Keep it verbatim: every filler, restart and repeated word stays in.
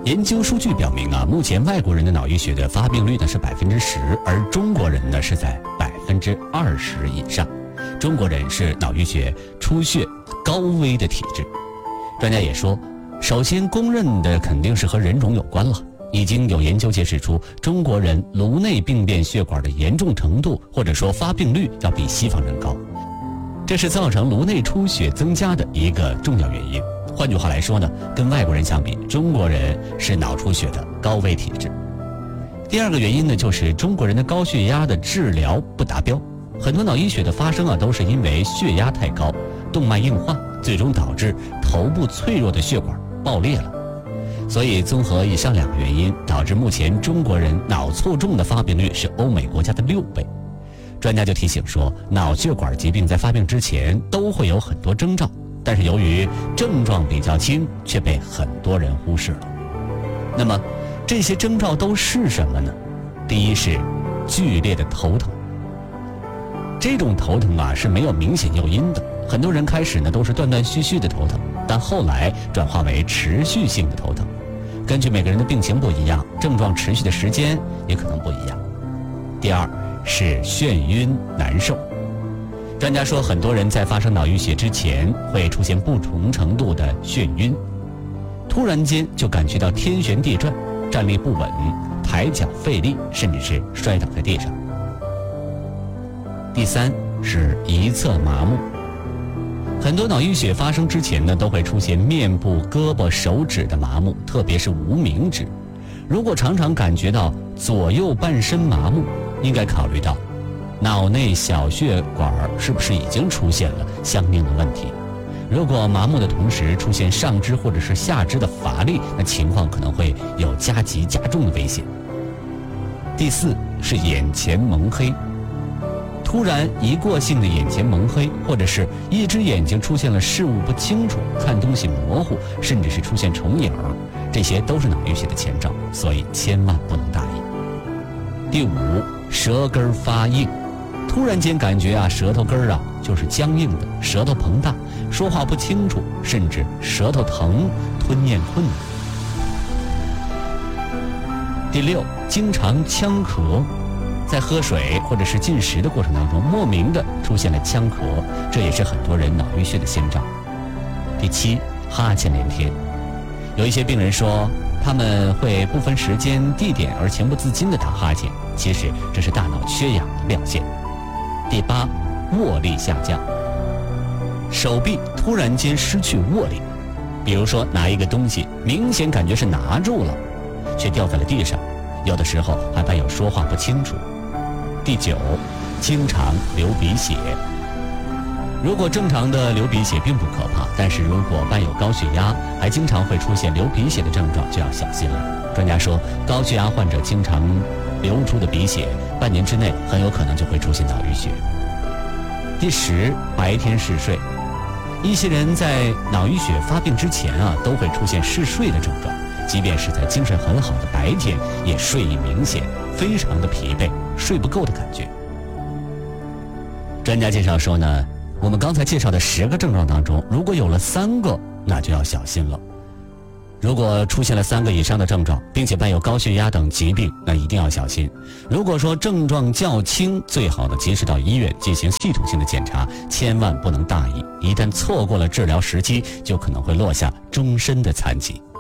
研究数据表明啊，目前外国人的脑溢血的发病率呢是百分之十，而中国人呢是在百分之二十以上。中国人是脑溢血出血高危的体质。专家也说，首先公认的肯定是和人种有关了。已经有研究揭示出，中国人颅内病变血管的严重程度或者说发病率要比西方人高，这是造成颅内出血增加的一个重要原因。换句话来说呢，跟外国人相比，中国人是脑出血的高危体质。第二个原因呢，就是中国人的高血压的治疗不达标。很多脑溢血的发生啊，都是因为血压太高，动脉硬化，最终导致头部脆弱的血管爆裂了。所以综合以上两个原因，导致目前中国人脑卒中的发病率是欧美国家的六倍。专家就提醒说，脑血管疾病在发病之前都会有很多征兆，但是由于症状比较轻，却被很多人忽视了。那么这些征兆都是什么呢？第一是剧烈的头疼。这种头疼啊是没有明显诱因的，很多人开始呢都是断断续续的头疼，但后来转化为持续性的头疼。根据每个人的病情不一样，症状持续的时间也可能不一样。第二是眩晕难受。专家说，很多人在发生脑溢血之前会出现不同程度的眩晕，突然间就感觉到天旋地转，站立不稳，抬脚费力，甚至是摔倒在地上。第三是一侧麻木。很多脑溢血发生之前呢，都会出现面部、胳膊、手指的麻木，特别是无名指。如果常常感觉到左右半身麻木，应该考虑到脑内小血管是不是已经出现了相应的问题。如果麻木的同时出现上肢或者是下肢的乏力，那情况可能会有加急加重的危险。第四是眼前蒙黑。突然一过性的眼前蒙黑，或者是一只眼睛出现了视物不清楚，看东西模糊，甚至是出现重影，这些都是脑溢血的前兆，所以千万不能大意。第五，舌根发硬。突然间感觉啊，舌头根啊就是僵硬的，舌头膨大，说话不清楚，甚至舌头疼，吞咽困难。第六，经常呛咳。在喝水或者是进食的过程当中，莫名的出现了呛咳，这也是很多人脑溢血的先兆。第七，哈欠连天。有一些病人说，他们会不分时间、地点而情不自禁的打哈欠，其实这是大脑缺氧的表现。第八，握力下降。手臂突然间失去握力，比如说拿一个东西，明显感觉是拿住了，却掉在了地上，有的时候还伴有说话不清楚。第九，经常流鼻血。如果正常的流鼻血并不可怕，但是如果伴有高血压，还经常会出现流鼻血的症状，就要小心了。专家说，高血压患者经常流出的鼻血，半年之内很有可能就会出现脑溢血。第十，白天嗜睡。一些人在脑溢血发病之前啊，都会出现嗜睡的症状，即便是在精神很好的白天，也睡意明显，非常的疲惫，睡不够的感觉。专家介绍说呢，我们刚才介绍的十个症状当中，如果有了三个，那就要小心了。如果出现了三个以上的症状，并且伴有高血压等疾病，那一定要小心。如果说症状较轻，最好呢及时到医院进行系统性的检查，千万不能大意，一旦错过了治疗时机，就可能会落下终身的残疾。